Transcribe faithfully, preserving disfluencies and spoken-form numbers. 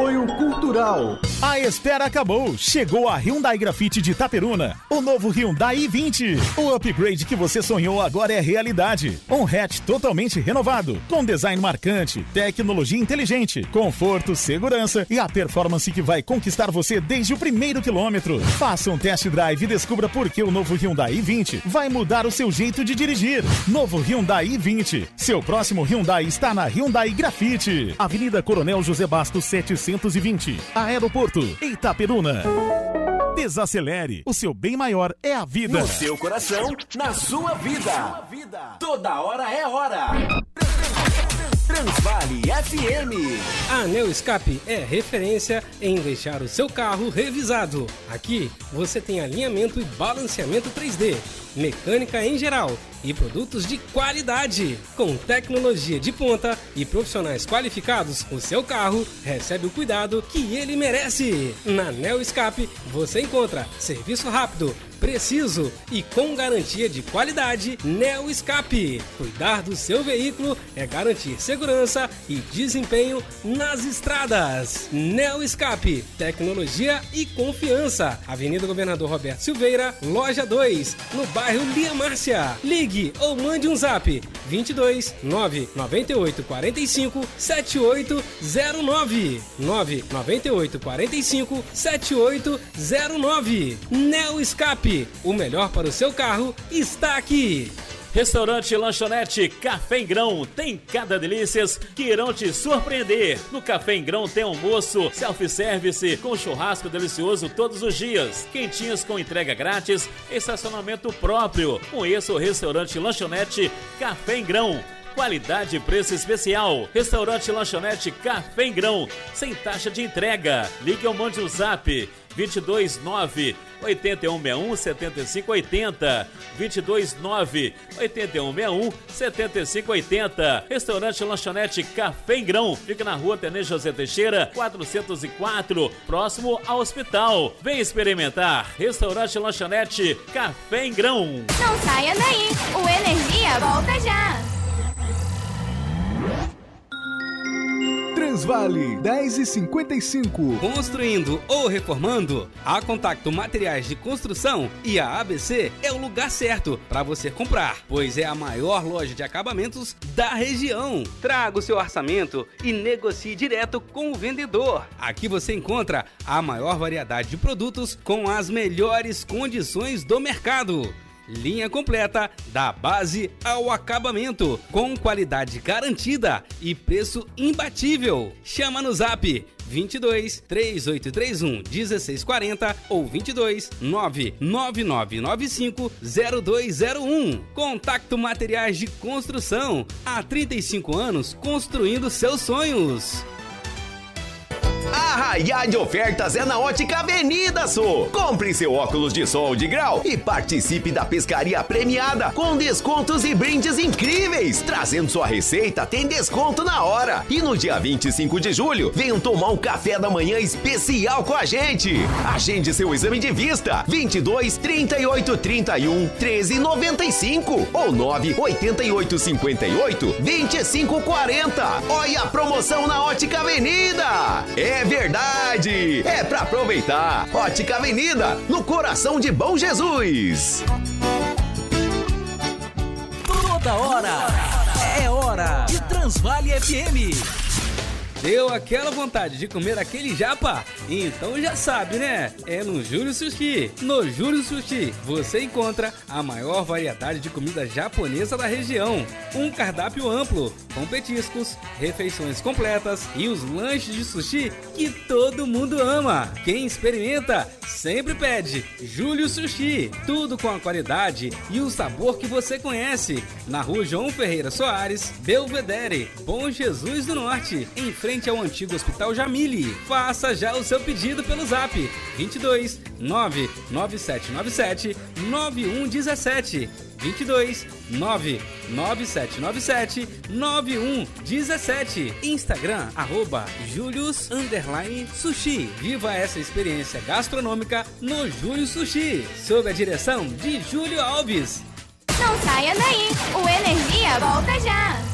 Apoio Cultural. A espera acabou. Chegou a Hyundai Grafite de Itaperuna. O novo Hyundai i vinte. O upgrade que você sonhou agora é realidade. Um hatch totalmente renovado, com design marcante, tecnologia inteligente, conforto, segurança e a performance que vai conquistar você desde o primeiro quilômetro. Faça um test drive e descubra por que o novo Hyundai i vinte vai mudar o seu jeito de dirigir. Novo Hyundai i vinte. Seu próximo Hyundai está na Hyundai Grafite. Avenida Coronel José Bastos setecentos e vinte. Aeroporto Itaperuna. Desacelere. O seu bem maior é a vida. No seu coração, na sua vida. Toda hora é hora. Transvale F M. A Neo Escape é referência em deixar o seu carro revisado. Aqui você tem alinhamento e balanceamento três D, mecânica em geral e produtos de qualidade. Com tecnologia de ponta e profissionais qualificados, o seu carro recebe o cuidado que ele merece. Na Neo Escape você encontra serviço rápido, preciso e com garantia de qualidade. Neo Escape. Cuidar do seu veículo é garantir segurança e desempenho nas estradas. Neo Escape. Tecnologia e confiança. Avenida Governador Roberto Silveira, loja dois, no bairro Lia Márcia. Ligue ou mande um zap vinte e dois, nove nove oito quatro cinco, sete oito zero nove nove nove oito quatro cinco, sete oito zero nove. Neo Escape. O melhor para o seu carro está aqui. Restaurante Lanchonete Café em Grão tem cada delícias que irão te surpreender. No Café em Grão tem almoço, self-service com churrasco delicioso todos os dias, quentinhas com entrega grátis, estacionamento próprio. Conheça o Restaurante Lanchonete Café em Grão. Qualidade e preço especial. Restaurante Lanchonete Café em Grão, sem taxa de entrega. Ligue ou mande um zap vinte e dois, nove oito um seis um, sete cinco oito zero vinte e dois, nove oito um seis um, sete cinco oito zero. Restaurante Lanchonete Café em Grão fica na rua Tenente José Teixeira quatrocentos e quatro, próximo ao hospital. Vem experimentar. Restaurante Lanchonete Café em Grão. Não saia daí, o Energia volta já. Transvale dez e cinquenta e cinco. Construindo ou reformando? A Contacto Materiais de Construção e a A B C é o lugar certo para você comprar, pois é a maior loja de acabamentos da região. Traga o seu orçamento e negocie direto com o vendedor. Aqui você encontra a maior variedade de produtos com as melhores condições do mercado. Linha completa da base ao acabamento, com qualidade garantida e preço imbatível. Chama no zap vinte e dois, três oito três um, um seis quatro zero ou vinte e dois, nove nove nove nove cinco, zero dois zero um. Contacto Materiais de Construção. Há trinta e cinco anos construindo seus sonhos. Arraiá de ofertas é na Ótica Avenida Sul. Compre seu óculos de sol de grau e participe da pescaria premiada com descontos e brindes incríveis. Trazendo sua receita, tem desconto na hora. E no dia vinte e cinco de julho, venham tomar um café da manhã especial com a gente. Agende seu exame de vista. vinte e dois, trinta e oito, trinta e um, treze, noventa e cinco ou nove oito oito cinco oito, vinte e cinco quarenta. Olha a promoção na Ótica Avenida. É verdade! É pra aproveitar! Ótica Avenida, no coração de Bom Jesus! Toda hora é hora de Transvale F M. Deu aquela vontade de comer aquele japa? Então já sabe, né? É no Júlio Sushi. No Júlio Sushi você encontra a maior variedade de comida japonesa da região. Um cardápio amplo, com petiscos, refeições completas e os lanches de sushi que todo mundo ama. Quem experimenta sempre pede Júlio Sushi. Tudo com a qualidade e o sabor que você conhece. Na rua João Ferreira Soares, Belvedere, Bom Jesus do Norte, em frente frente ao antigo Hospital Jamile. Faça já o seu pedido pelo zap vinte e dois, nove nove sete nove sete, nove um um sete, vinte e dois, nove nove sete nove sete, nove um um sete. Instagram, arroba Julius underline Sushi. Viva essa experiência gastronômica no Júlio Sushi, sob a direção de Júlio Alves. Não saia daí, o Energia volta já.